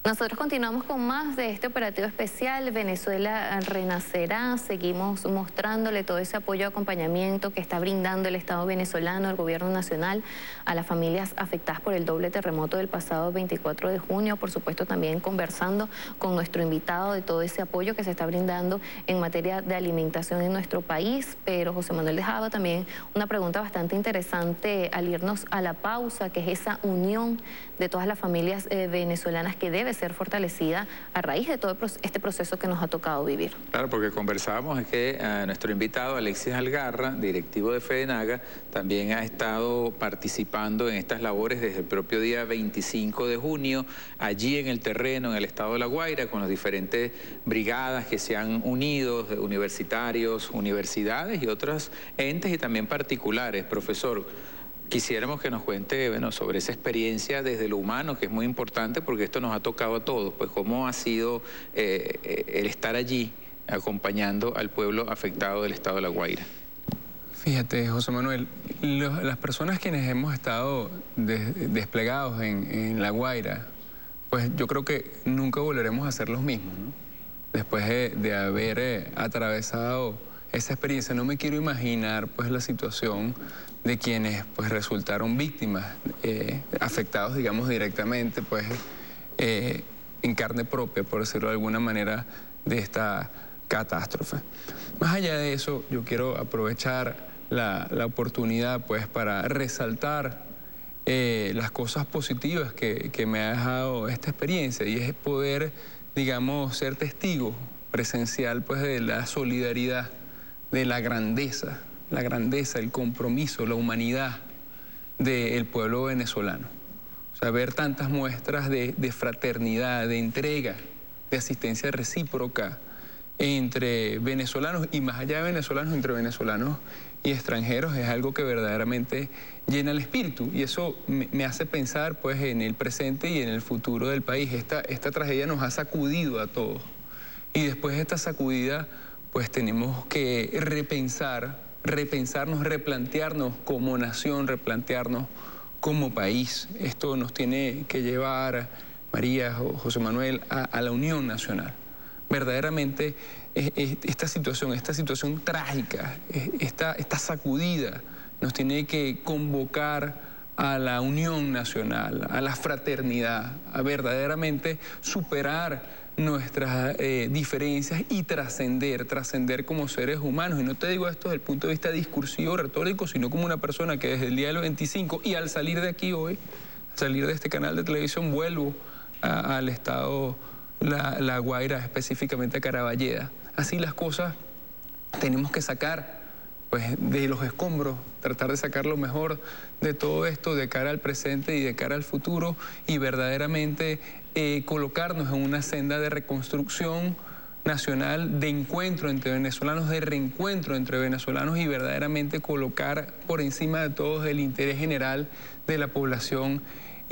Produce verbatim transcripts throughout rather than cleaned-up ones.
Nosotros continuamos con más de este operativo especial, Venezuela Renacerá. Seguimos mostrándole todo ese apoyo y acompañamiento que está brindando el Estado venezolano, el Gobierno Nacional, a las familias afectadas por el doble terremoto del pasado veinticuatro de junio. Por supuesto, también conversando con nuestro invitado de todo ese apoyo que se está brindando en materia de alimentación en nuestro país. Pero José Manuel dejaba también una pregunta bastante interesante al irnos a la pausa, que es esa unión de todas las familias eh, venezolanas que debe ser fortalecida a raíz de todo este proceso que nos ha tocado vivir. Claro, porque conversábamos es que uh, nuestro invitado Alexis Algarra, directivo de FEDENAGA, también ha estado participando en estas labores desde el propio día veinticinco de junio, allí en el terreno, en el estado de La Guaira, con las diferentes brigadas que se han unido, universitarios, universidades y otros entes y también particulares. Profesor, quisiéramos que nos cuente, bueno, sobre esa experiencia desde lo humano, que es muy importante porque esto nos ha tocado a todos, pues cómo ha sido eh, el estar allí acompañando al pueblo afectado del estado de La Guaira. Fíjate, José Manuel, los, las personas quienes hemos estado de, desplegados en, en La Guaira, pues yo creo que nunca volveremos a ser los mismos, ¿no? Después de, de haber eh, atravesado esa experiencia, no me quiero imaginar pues la situación de quienes pues resultaron víctimas, eh, afectados digamos directamente pues eh, en carne propia, por decirlo de alguna manera, de esta catástrofe. Más allá de eso, yo quiero aprovechar la, la oportunidad pues para resaltar eh, las cosas positivas que, que me ha dejado esta experiencia, y es poder, digamos, ser testigo presencial pues de la solidaridad, de la grandeza, la grandeza, el compromiso, la humanidad del pueblo venezolano. O sea, ver tantas muestras de, de fraternidad, de entrega, de asistencia recíproca entre venezolanos y más allá de venezolanos, entre venezolanos y extranjeros, es algo que verdaderamente llena el espíritu, y eso me, me hace pensar pues en el presente y en el futuro del país. Esta, esta tragedia nos ha sacudido a todos, y después de esta sacudida pues tenemos que repensar repensarnos, replantearnos como nación, replantearnos como país. Esto nos tiene que llevar, María, José Manuel, a, a la unión nacional. Verdaderamente eh, eh, esta situación, esta situación trágica, eh, esta, esta sacudida nos tiene que convocar a la unión nacional, a la fraternidad, a verdaderamente superar nuestras eh, diferencias y trascender, trascender como seres humanos. Y no te digo esto desde el punto de vista discursivo, retórico, sino como una persona que desde el día del veinticinco y al salir de aquí hoy, salir de este canal de televisión, vuelvo a, al estado La, La Guaira, específicamente a Caraballeda. Así las cosas tenemos que sacar pues de los escombros, tratar de sacar lo mejor de todo esto de cara al presente y de cara al futuro, y verdaderamente eh, colocarnos en una senda de reconstrucción nacional, de encuentro entre venezolanos, de reencuentro entre venezolanos, y verdaderamente colocar por encima de todos el interés general de la población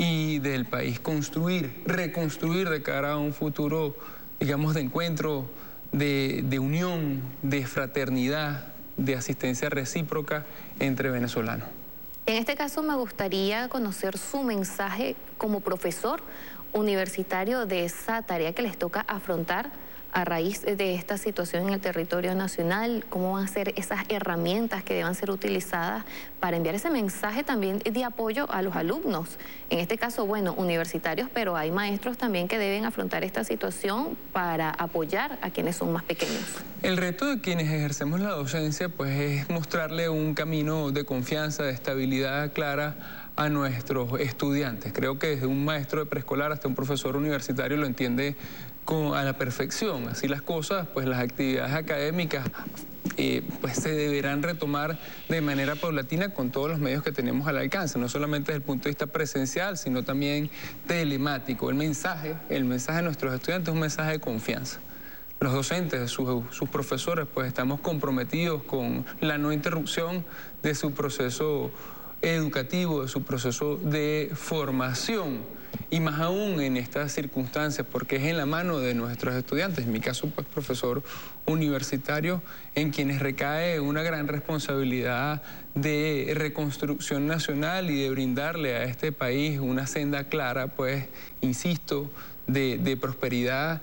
y del país. Construir, reconstruir de cara a un futuro, digamos, de encuentro, de, de unión, de fraternidad, de asistencia recíproca entre venezolanos. En este caso me gustaría conocer su mensaje como profesor universitario de esa tarea que les toca afrontar a raíz de esta situación en el territorio nacional. ¿Cómo van a ser esas herramientas que deban ser utilizadas para enviar ese mensaje también de apoyo a los alumnos? En este caso, bueno, universitarios, pero hay maestros también que deben afrontar esta situación para apoyar a quienes son más pequeños. El reto de quienes ejercemos la docencia pues es mostrarle un camino de confianza, de estabilidad clara a nuestros estudiantes. Creo que desde un maestro de preescolar hasta un profesor universitario lo entiende con, a la perfección. Así las cosas, pues las actividades académicas eh, pues se deberán retomar de manera paulatina con todos los medios que tenemos al alcance, no solamente desde el punto de vista presencial, sino también telemático. El mensaje, el mensaje de nuestros estudiantes es un mensaje de confianza. Los docentes, sus, sus profesores, pues estamos comprometidos con la no interrupción de su proceso educativo, de su proceso de formación, y más aún en estas circunstancias, porque es en la mano de nuestros estudiantes, en mi caso, pues profesor universitario, en quienes recae una gran responsabilidad de reconstrucción nacional y de brindarle a este país una senda clara, pues, insisto, De, de prosperidad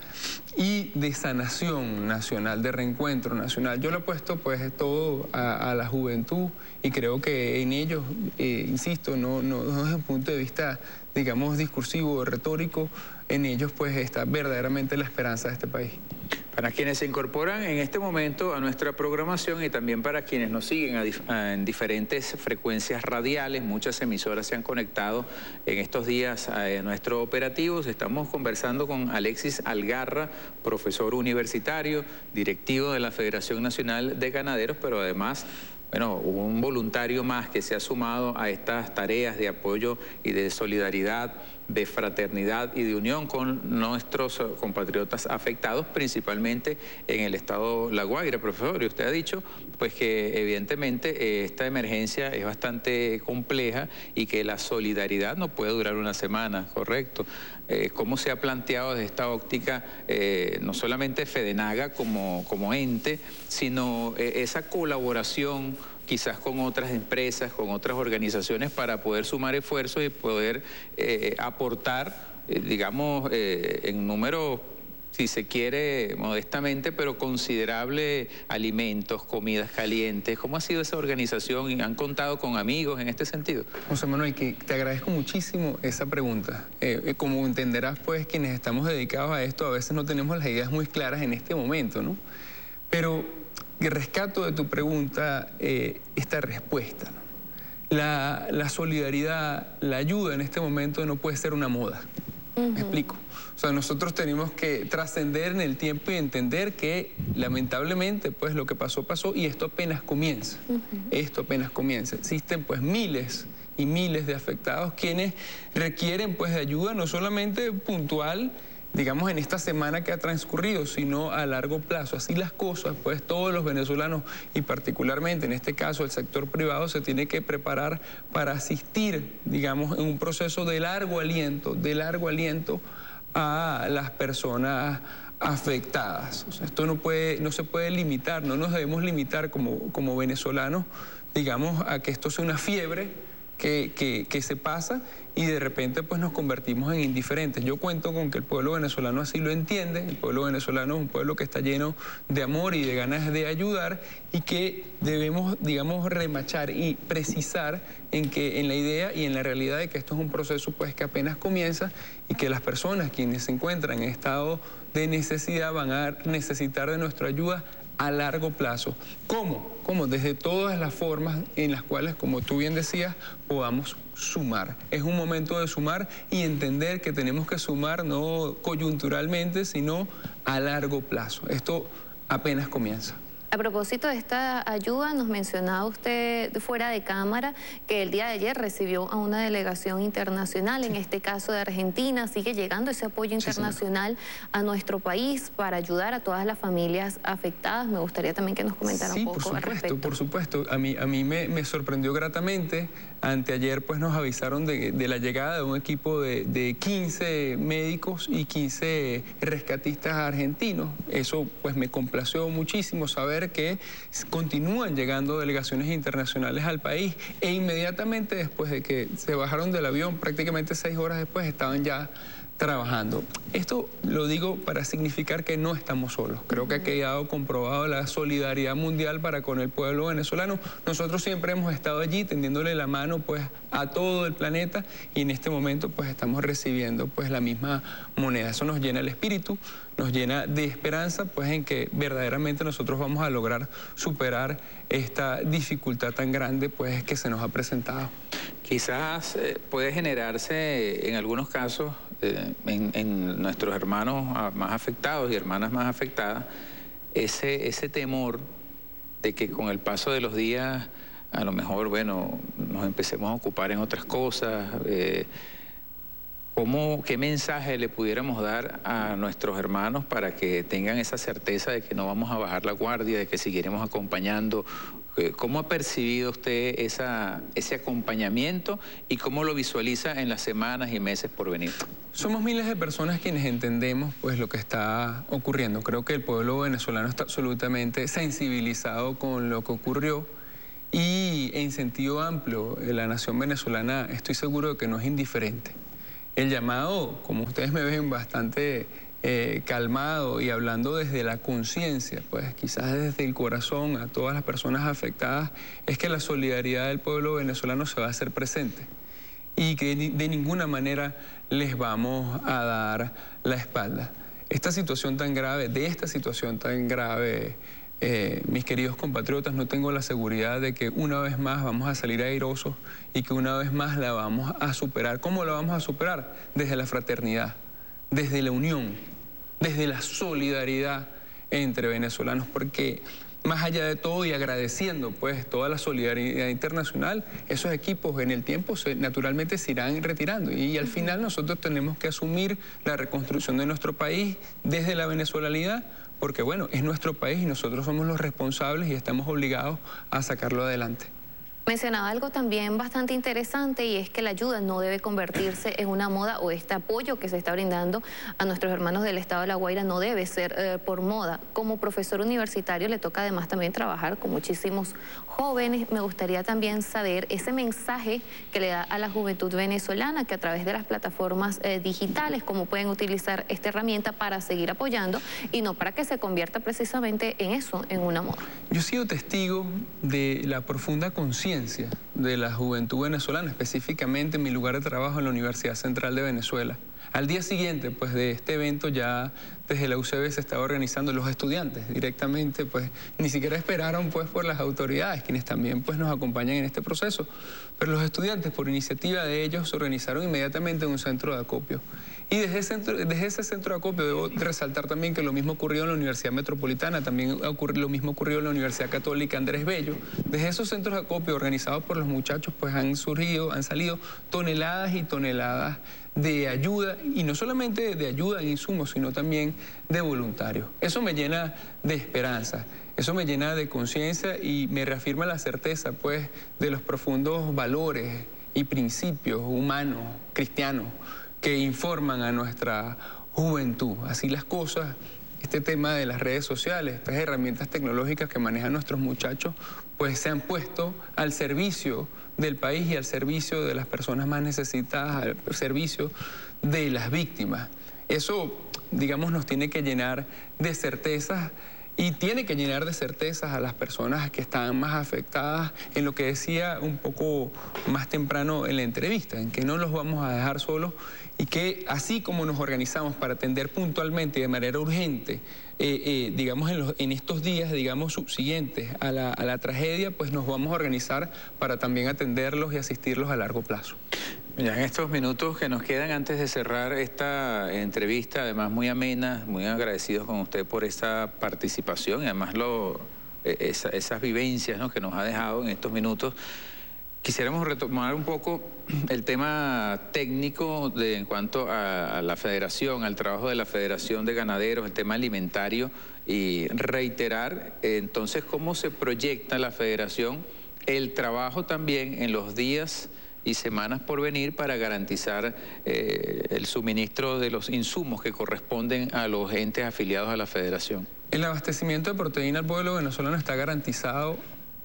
y de sanación nacional, de reencuentro nacional. Yo lo he puesto pues todo a, a la juventud y creo que en ellos, eh, insisto, no, no, no desde un punto de vista, digamos, discursivo, retórico, en ellos pues está verdaderamente la esperanza de este país. Para quienes se incorporan en este momento a nuestra programación y también para quienes nos siguen a dif a, en diferentes frecuencias radiales, muchas emisoras se han conectado en estos días a, a nuestro operativo. Estamos conversando con Alexis Algarra, profesor universitario, directivo de la Federación Nacional de Ganaderos, pero además, bueno, un voluntario más que se ha sumado a estas tareas de apoyo y de solidaridad, de fraternidad y de unión con nuestros compatriotas afectados, principalmente en el estado La Guaira. Profesor, y usted ha dicho pues que evidentemente eh, esta emergencia es bastante compleja y que la solidaridad no puede durar una semana, ¿correcto? Eh, ¿Cómo se ha planteado desde esta óptica eh, no solamente FEDENAGA como, como ente, sino eh, esa colaboración quizás con otras empresas, con otras organizaciones para poder sumar esfuerzos y poder eh, aportar, eh, digamos, eh, en números, si se quiere, modestamente, pero considerable, alimentos, comidas calientes? ¿Cómo ha sido esa organización y han contado con amigos en este sentido? José Manuel, que te agradezco muchísimo esa pregunta. Eh, como entenderás, pues, quienes estamos dedicados a esto, a veces no tenemos las ideas muy claras en este momento, ¿no? Pero rescato de tu pregunta eh, esta respuesta, ¿no? La, la solidaridad, la ayuda en este momento no puede ser una moda. Uh-huh. ¿Me explico? O sea, nosotros tenemos que trascender en el tiempo y entender que lamentablemente pues lo que pasó, pasó y esto apenas comienza. Uh-huh. Esto apenas comienza. Existen pues miles y miles de afectados quienes requieren pues de ayuda no solamente puntual, digamos, en esta semana que ha transcurrido, sino a largo plazo. Así las cosas, pues todos los venezolanos, y particularmente en este caso el sector privado, se tiene que preparar para asistir, digamos, en un proceso de largo aliento, de largo aliento a las personas afectadas. O sea, esto no puede, no se puede limitar, no nos debemos limitar como, como venezolanos, digamos, a que esto sea una fiebre que, que, que se pasa y de repente pues nos convertimos en indiferentes. Yo cuento con que el pueblo venezolano así lo entiende. El pueblo venezolano es un pueblo que está lleno de amor y de ganas de ayudar y que debemos, digamos, remachar y precisar en que en la idea y en la realidad de que esto es un proceso pues que apenas comienza y que las personas quienes se encuentran en estado de necesidad van a necesitar de nuestra ayuda a largo plazo. ¿Cómo? ¿Cómo? Desde todas las formas en las cuales, como tú bien decías, podamos sumar. Es un momento de sumar y entender que tenemos que sumar no coyunturalmente, sino a largo plazo. Esto apenas comienza. A propósito de esta ayuda, nos mencionaba usted fuera de cámara que el día de ayer recibió a una delegación internacional, en este caso de Argentina. Sigue llegando ese apoyo internacional sí, a nuestro país para ayudar a todas las familias afectadas. Me gustaría también que nos comentara sí, un poco por supuesto, al respecto. Por supuesto, a mí, a mí me, me sorprendió gratamente. Anteayer pues nos avisaron de, de la llegada de un equipo de, de quince médicos y quince rescatistas argentinos. Eso pues me complació muchísimo saber que continúan llegando delegaciones internacionales al país e inmediatamente después de que se bajaron del avión, prácticamente seis horas después, estaban ya trabajando. Esto lo digo para significar que no estamos solos. Creo que ha quedado comprobado la solidaridad mundial para con el pueblo venezolano. Nosotros siempre hemos estado allí tendiéndole la mano pues a todo el planeta y en este momento pues estamos recibiendo pues la misma moneda. Eso nos llena el espíritu, nos llena de esperanza pues en que verdaderamente nosotros vamos a lograr superar esta dificultad tan grande pues que se nos ha presentado. Quizás eh, puede generarse en algunos casos eh, en, en nuestros hermanos más afectados y hermanas más afectadas ese, ese temor de que con el paso de los días a lo mejor, bueno, nos empecemos a ocupar en otras cosas, eh, ¿Cómo, qué mensaje le pudiéramos dar a nuestros hermanos para que tengan esa certeza de que no vamos a bajar la guardia, de que seguiremos acompañando? ¿Cómo ha percibido usted esa, ese acompañamiento y cómo lo visualiza en las semanas y meses por venir? Somos miles de personas quienes entendemos pues lo que está ocurriendo. Creo que el pueblo venezolano está absolutamente sensibilizado con lo que ocurrió y en sentido amplio la nación venezolana estoy seguro de que no es indiferente. El llamado, como ustedes me ven, bastante eh, calmado y hablando desde la conciencia, pues quizás desde el corazón a todas las personas afectadas, es que la solidaridad del pueblo venezolano se va a hacer presente y que de ninguna manera les vamos a dar la espalda. Esta situación tan grave, de esta situación tan grave, Eh, mis queridos compatriotas, no tengo la seguridad de que una vez más vamos a salir airosos y que una vez más la vamos a superar. ¿Cómo la vamos a superar? Desde la fraternidad, desde la unión, desde la solidaridad entre venezolanos, porque más allá de todo y agradeciendo pues toda la solidaridad internacional, esos equipos en el tiempo se, naturalmente se irán retirando y al final nosotros tenemos que asumir la reconstrucción de nuestro país desde la venezolanidad, porque bueno, es nuestro país y nosotros somos los responsables y estamos obligados a sacarlo adelante. Mencionaba algo también bastante interesante y es que la ayuda no debe convertirse en una moda o este apoyo que se está brindando a nuestros hermanos del estado de La Guaira no debe ser eh, por moda. Como profesor universitario le toca además también trabajar con muchísimos jóvenes. Me gustaría también saber ese mensaje que le da a la juventud venezolana que a través de las plataformas eh, digitales, cómo pueden utilizar esta herramienta para seguir apoyando y no para que se convierta precisamente en eso, en una moda. Yo he sido testigo de la profunda conciencia de la juventud venezolana, específicamente en mi lugar de trabajo en la Universidad Central de Venezuela. Al día siguiente, pues, de este evento ya desde la U C B se estaba organizando los estudiantes directamente, pues, ni siquiera esperaron, pues, por las autoridades, quienes también, pues, nos acompañan en este proceso. Pero los estudiantes, por iniciativa de ellos, se organizaron inmediatamente en un centro de acopio. Y desde ese, centro, desde ese centro de acopio debo resaltar también que lo mismo ocurrió en la Universidad Metropolitana, también ocurrió, lo mismo ocurrió en la Universidad Católica Andrés Bello. Desde esos centros de acopio organizados por los muchachos, pues, han surgido, han salido toneladas y toneladas de ayuda, y no solamente de ayuda en insumos, sino también de voluntarios. Eso me llena de esperanza, eso me llena de conciencia y me reafirma la certeza, pues, de los profundos valores y principios humanos, cristianos, que informan a nuestra juventud. Así las cosas, este tema de las redes sociales, estas herramientas tecnológicas que manejan nuestros muchachos, pues se han puesto al servicio del país y al servicio de las personas más necesitadas, al servicio de las víctimas. Eso, digamos, nos tiene que llenar de certezas y tiene que llenar de certezas a las personas que están más afectadas en lo que decía un poco más temprano en la entrevista, en que no los vamos a dejar solos y que así como nos organizamos para atender puntualmente y de manera urgente, eh, eh, digamos, en, los, en estos días, digamos, subsiguientes a la, a la tragedia, pues nos vamos a organizar para también atenderlos y asistirlos a largo plazo. Ya en estos minutos que nos quedan antes de cerrar esta entrevista, además muy amena, muy agradecidos con usted por esta participación y además lo, esa, esas vivencias, ¿no?, que nos ha dejado en estos minutos. Quisiéramos retomar un poco el tema técnico de, en cuanto a, a la federación, al trabajo de la Federación de Ganaderos, el tema alimentario, y reiterar eh, entonces cómo se proyecta la federación, el trabajo también en los días y semanas por venir para garantizar eh, el suministro de los insumos que corresponden a los entes afiliados a la federación. El abastecimiento de proteína al pueblo venezolano está garantizado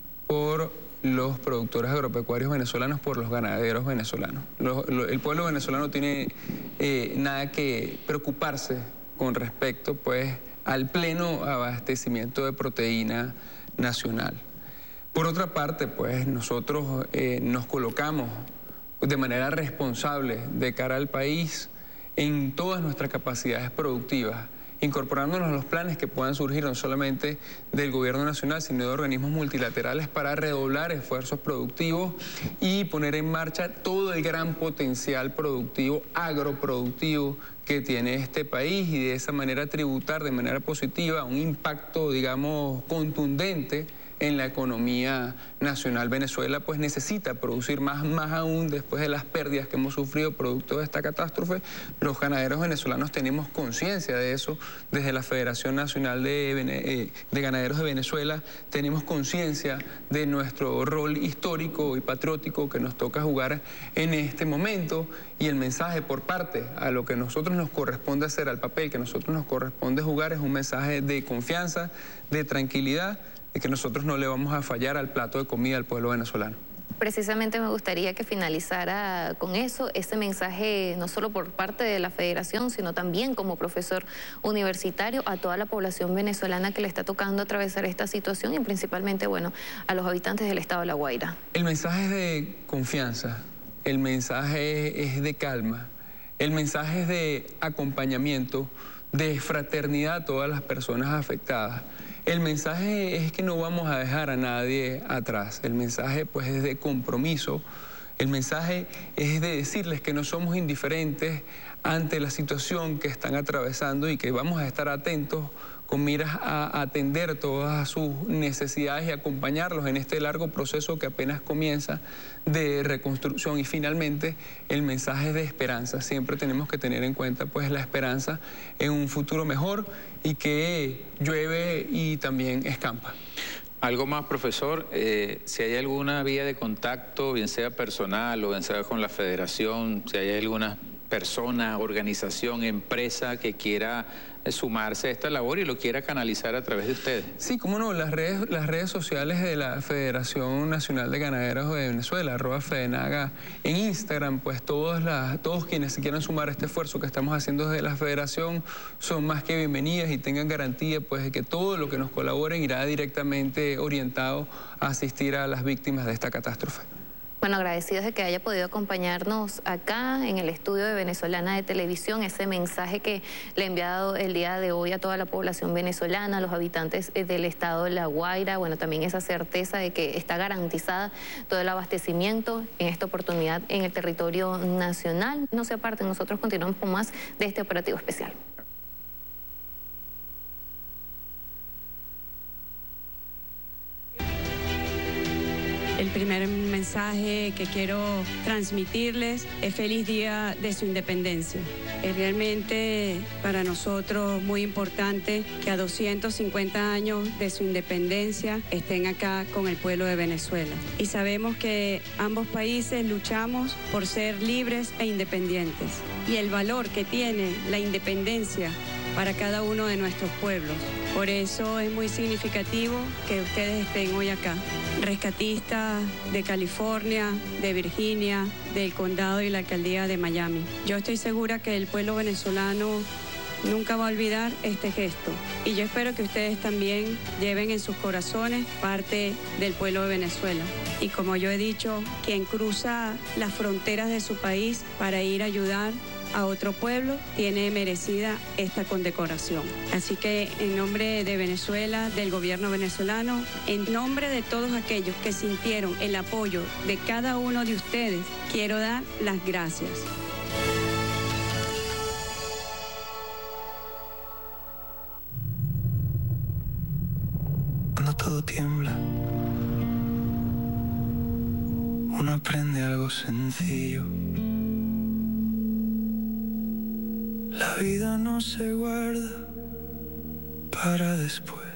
por los productores agropecuarios venezolanos, por los ganaderos venezolanos. Lo, lo, el pueblo venezolano no tiene eh, nada que preocuparse con respecto, pues, al pleno abastecimiento de proteína nacional. Por otra parte, pues, nosotros eh, nos colocamos de manera responsable de cara al país en todas nuestras capacidades productivas, incorporándonos a los planes que puedan surgir no solamente del gobierno nacional, sino de organismos multilaterales para redoblar esfuerzos productivos y poner en marcha todo el gran potencial productivo, agroproductivo que tiene este país y de esa manera tributar de manera positiva un impacto, digamos, contundente en la economía nacional. Venezuela pues necesita producir más, más aún después de las pérdidas que hemos sufrido producto de esta catástrofe. Los ganaderos venezolanos tenemos conciencia de eso. Desde la Federación Nacional de, de Ganaderos de Venezuela tenemos conciencia de nuestro rol histórico y patriótico que nos toca jugar en este momento, y el mensaje por parte a lo que nosotros nos corresponde hacer, al papel que nosotros nos corresponde jugar, es un mensaje de confianza, de tranquilidad, de que nosotros no le vamos a fallar al plato de comida al pueblo venezolano. Precisamente me gustaría que finalizara con eso, ese mensaje no solo por parte de la Federación, sino también como profesor universitario a toda la población venezolana que le está tocando atravesar esta situación y principalmente, bueno, a los habitantes del estado de La Guaira. El mensaje es de confianza, el mensaje es de calma, el mensaje es de acompañamiento, de fraternidad a todas las personas afectadas. El mensaje es que no vamos a dejar a nadie atrás. El mensaje pues es de compromiso. El mensaje es de decirles que no somos indiferentes ante la situación que están atravesando y que vamos a estar atentos con miras a atender todas sus necesidades y acompañarlos en este largo proceso que apenas comienza de reconstrucción. Y finalmente el mensaje es de esperanza. Siempre tenemos que tener en cuenta pues la esperanza en un futuro mejor y que llueve y también escampa. Algo más, profesor, eh, si hay alguna vía de contacto, bien sea personal o bien sea con la federación, si hay alguna persona, organización, empresa que quiera sumarse a esta labor y lo quiera canalizar a través de ustedes. Sí, cómo no, las redes, las redes sociales de la Federación Nacional de Ganaderos de Venezuela, arroba Fedenaga, en Instagram, pues todos, las, todos quienes se quieran sumar a este esfuerzo que estamos haciendo desde la Federación son más que bienvenidas y tengan garantía pues de que todo lo que nos colaboren irá directamente orientado a asistir a las víctimas de esta catástrofe. Bueno, agradecidos de que haya podido acompañarnos acá en el estudio de Venezolana de Televisión, ese mensaje que le ha enviado el día de hoy a toda la población venezolana, a los habitantes del estado de La Guaira, bueno, también esa certeza de que está garantizada todo el abastecimiento en esta oportunidad en el territorio nacional. No se aparten, nosotros continuamos con más de este operativo especial. El primer mensaje que quiero transmitirles es feliz día de su independencia. Es realmente para nosotros muy importante que a doscientos cincuenta años de su independencia estén acá con el pueblo de Venezuela. Y sabemos que ambos países luchamos por ser libres e independientes. Y el valor que tiene la independencia para cada uno de nuestros pueblos. Por eso es muy significativo que ustedes estén hoy acá. Rescatistas de California, de Virginia, del condado y la alcaldía de Miami. Yo estoy segura que el pueblo venezolano nunca va a olvidar este gesto. Y yo espero que ustedes también lleven en sus corazones parte del pueblo de Venezuela. Y como yo he dicho, quien cruza las fronteras de su país para ir a ayudar a otro pueblo tiene merecida esta condecoración. Así que en nombre de Venezuela, del gobierno venezolano, en nombre de todos aquellos que sintieron el apoyo de cada uno de ustedes, quiero dar las gracias. Cuando todo tiembla, uno aprende algo sencillo. La vida no se guarda para después.